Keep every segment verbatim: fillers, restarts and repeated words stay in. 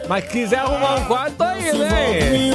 Mas quiser arrumar um quarto, tô aí, né?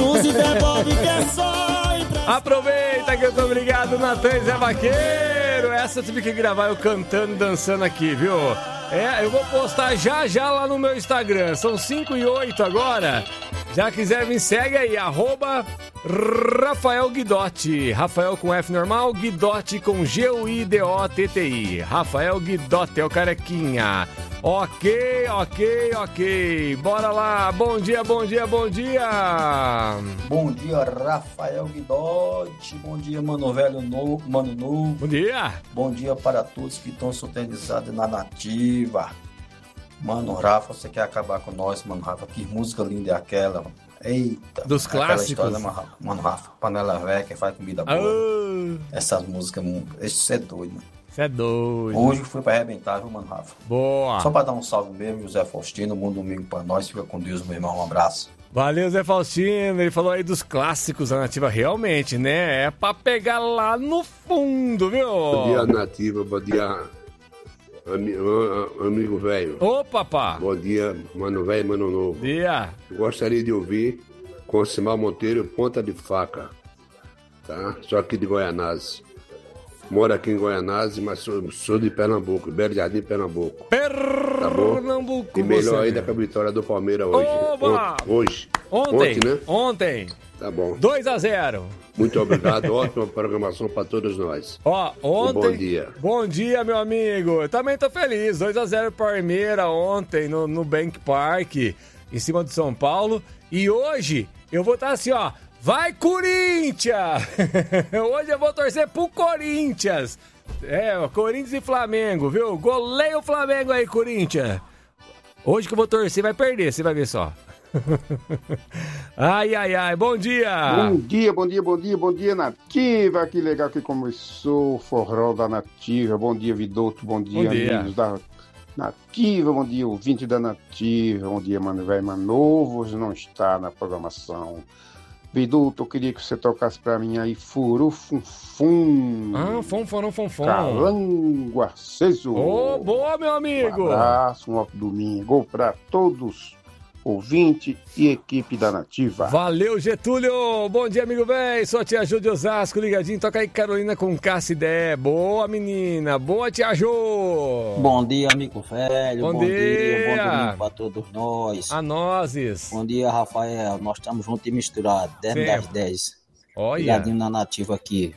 Aproveita que eu tô ligado, Natan e Zé Vaqueiro. Essa eu tive que gravar eu cantando e dançando aqui, viu? É, eu vou postar já já lá no meu Instagram. São cinco e oito agora. Já quiser me segue aí, arroba Rafael Guidotti. Rafael com F normal, Guidotti com G U I D O T T I. Rafael Guidotti é o carequinha. Ok, ok, ok. Bora lá. Bom dia, bom dia, bom dia. Bom dia, Rafael Guidotti. Bom dia, Mano Velho, no... Mano Novo. Bom dia. Bom dia para todos que estão sintonizados na Nativa. Mano Rafa, você quer acabar com nós, Mano Rafa? Que música linda é aquela? Eita. Dos clássicos. História, Mano Rafa, panela velha, que faz comida boa. Oh. Essas músicas, isso é doido, mano. Você é doido. Hoje fui pra arrebentar, viu, Mano Rafa? Boa. Só pra dar um salve mesmo, José Faustino, bom domingo pra nós. Fica com Deus, meu irmão, um abraço. Valeu, Zé Faustino. Ele falou aí dos clássicos da Nativa, realmente, né? É pra pegar lá no fundo, viu? Bom dia, Nativa, bom dia, amigo velho. Ô, papá. Bom dia, Mano Velho, Mano Novo. Bom dia. Eu gostaria de ouvir com Simão Monteiro, Ponta de Faca, tá? Sou aqui de Goianás. Moro aqui em Goianás, mas sou, sou de Pernambuco, Belo Jardim, Pernambuco. Pernambuco, tá bom? E melhor você. ainda com a vitória do Palmeiras hoje. Oba! Hoje. Ontem, Ontem, né? Ontem. Tá bom. dois a zero. Muito obrigado, ótima programação para todos nós. Ó, ontem... Um bom dia. Bom dia, meu amigo. Eu também tô feliz. dois a zero Palmeiras ontem no, no Bank Park, em cima de São Paulo. E hoje eu vou estar assim, ó. Vai, Corinthians! Hoje eu vou torcer pro Corinthians. É, Corinthians e Flamengo, viu? Goleia o Flamengo aí, Corinthians. Hoje que eu vou torcer vai perder, você vai ver só. Ai, ai, ai, bom dia! Bom dia, bom dia, bom dia, bom dia, Nativa! Que legal que começou o forró da Nativa. Bom dia, Vidoto, bom dia, bom dia. Amigos da Nativa, bom dia, ouvinte da Nativa, bom dia, Mano Velho, Mano Novo, hoje não está na programação. Viduto, eu queria que você tocasse pra mim aí Furu Fum Fum. Ah, Fum Fum Fum Fum. Calango aceso. Ô, oh, boa, meu amigo. Um abraço, um ótimo domingo pra todos, ouvinte e equipe da Nativa. Valeu, Getúlio. Bom dia, amigo velho. Sou a Tia Ju de Osasco, ligadinho. Toca aí Carolina com Cassidé. Boa, menina. Boa, Tia Ju. Bom dia, amigo velho. Bom, bom dia. dia. Bom domingo pra todos nós. A nozes. Bom dia, Rafael. Nós estamos juntos e misturados. dez das dez. Olha. Ligadinho na Nativa aqui.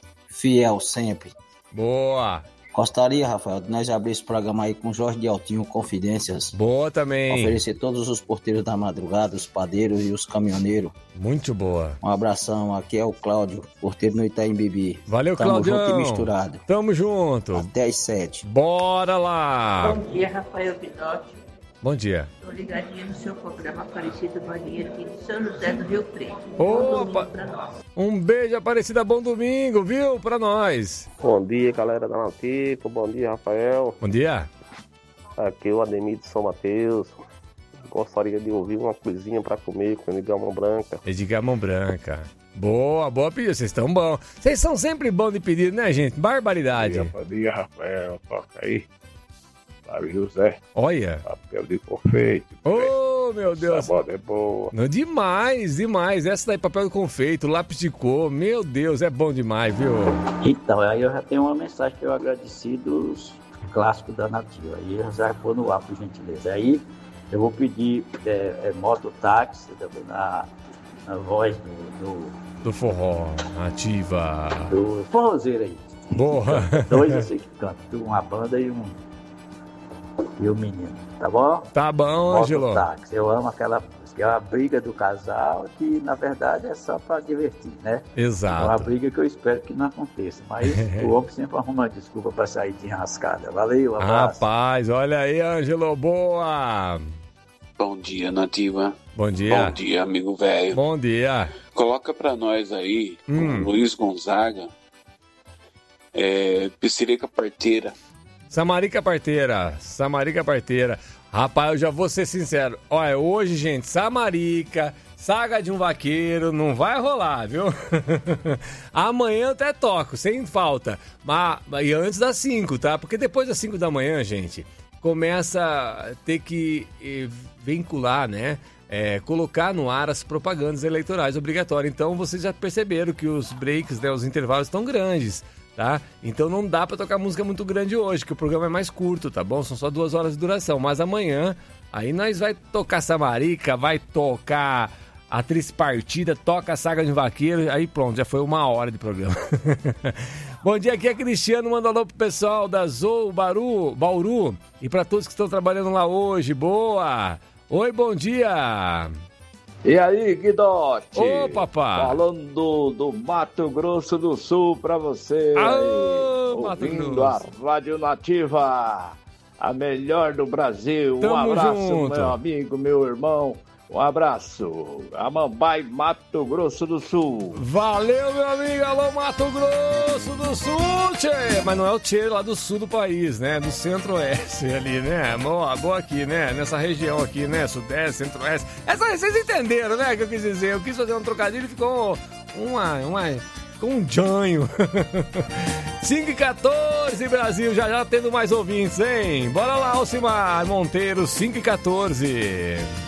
Fiel sempre. Boa. Gostaria, Rafael, de nós abrir esse programa aí com Jorge de Altinho, Confidências. Boa também. Oferecer todos os porteiros da madrugada, os padeiros e os caminhoneiros. Muito boa. Um abração, aqui é o Cláudio, porteiro no Itaim Bibi. Valeu, Tamo Claudião. junto e misturado. Tamo junto. Até às sete. Bora lá. Bom dia, Rafael Guidotti. Bom dia. Estou ligadinha no seu programa Aparecida Marinheiro aqui de São José do Rio Preto. Opa! Pra nós. Um beijo, Aparecida, bom domingo, viu? Pra nós. Bom dia, galera da Nativa. Bom dia, Rafael. Bom dia. Aqui é o Ademir de São Mateus. Gostaria de ouvir uma coisinha pra comer com Edgar Mão Branca. Edgar Mão Branca. Boa, boa pedida. Vocês estão bons. Vocês são sempre bons de pedido, né, gente? Barbaridade. Bom dia, bom dia, Rafael. Toca aí. Flávio José. Olha. Papel de confeito. Oh, meu Deus. Essa moda é boa. Não, demais, demais. Essa daí, papel de confeito, lápis de cor. Meu Deus, é bom demais, viu? Então, aí eu já tenho uma mensagem que eu agradeci dos clássicos da Nativa. Aí eu já vou no ar, por gentileza. Aí eu vou pedir é, é, mototáxi na, na voz do, do... Do forró, Nativa. Do forrozeiro aí. Boa. Dois eu sei que cantam. Uma banda e um... E o menino, tá bom? Tá bom, Ângelo. Táxi. Eu amo aquela que é uma briga do casal que, na verdade, é só pra divertir, né? Exato. É uma briga que eu espero que não aconteça. Mas o homem sempre arruma uma desculpa pra sair de enrascada. Valeu, um abraço. Rapaz, olha aí, Ângelo, boa! Bom dia, Nativa. Bom dia. Bom dia, amigo velho. Bom dia. Coloca pra nós aí, hum. o Luiz Gonzaga, é, Pissirica Parteira. Samarica Parteira, Samarica Parteira. Rapaz, eu já vou ser sincero. Olha, hoje, gente, Samarica, Saga de um Vaqueiro, não vai rolar, viu? Amanhã eu até toco, sem falta. Mas e antes das cinco, tá? Porque depois das cinco da manhã, gente, começa a ter que eh, vincular, né? É, colocar no ar as propagandas eleitorais obrigatórias. Então vocês já perceberam que os breaks, né, os intervalos estão grandes, tá? Então não dá pra tocar música muito grande hoje, que o programa é mais curto, tá bom? São só duas horas de duração. Mas amanhã, aí nós vai tocar Samarica, vai tocar Atriz Partida, toca a Saga de Vaqueiro, aí pronto, já foi uma hora de programa. Bom dia, aqui é Cristiano, manda alô pro pessoal da Zou Bauru, Bauru e pra todos que estão trabalhando lá hoje. Boa! Oi, bom dia! E aí, Guidote? Ô, papá! Falando do, do Mato Grosso do Sul pra você. Aô, aí, Mato ouvindo Grosso. a Rádio Nativa, a melhor do Brasil. Tamo um abraço, junto. meu amigo, meu irmão. Um abraço. Amambai, Mato Grosso do Sul. Valeu, meu amigo. Alô, Mato Grosso do Sul, tchê. Mas não é o tchê lá do sul do país, né? Do centro-oeste ali, né? Boa, boa aqui, né? Nessa região aqui, né? Sudeste, centro-oeste. Essa, vocês entenderam, né? O que eu quis dizer. Eu quis fazer um trocadilho e ficou uma... uma ficou um janho. cinco e quatorze, Brasil. Já já tendo mais ouvintes, hein? Bora lá, Alcimar Monteiro, cinco e quatorze.